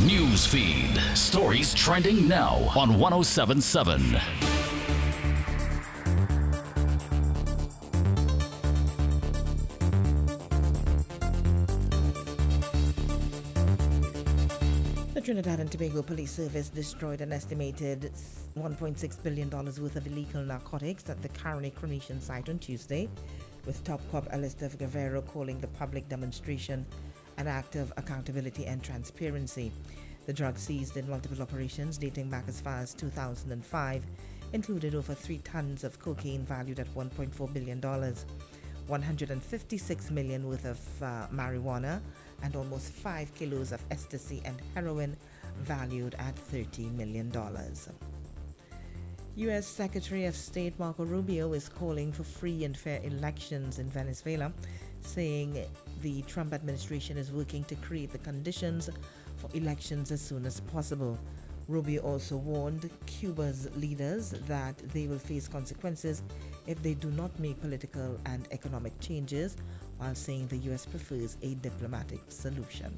News feed. Stories trending now on 1077. The Trinidad and Tobago Police Service destroyed an estimated $1.6 billion worth of illegal narcotics at the Caroni cremation site on Tuesday, with Top Cop Alistair Guerrero calling the public demonstration an act of accountability and transparency. The drugs seized in multiple operations dating back as far as 2005 included over 3 tons of cocaine valued at $1.4 billion, $156 million worth of marijuana, and almost 5 kilos of ecstasy and heroin valued at $30 million. U.S. Secretary of State Marco Rubio is calling for free and fair elections in Venezuela, saying the Trump administration is working to create the conditions for elections as soon as possible. Rubio also warned Cuba's leaders that they will face consequences if they do not make political and economic changes, while saying the U.S. prefers a diplomatic solution.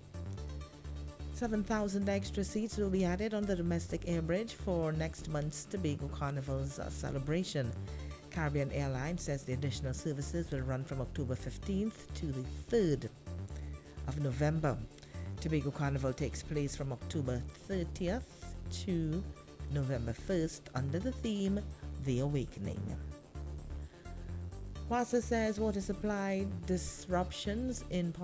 7,000 extra seats will be added on the domestic air bridge for next month's Tobago Carnival's celebration. Caribbean Airlines says the additional services will run from October 15th to the 3rd of November. Tobago Carnival takes place from October 30th to November 1st under the theme The Awakening. WASA says water supply disruptions in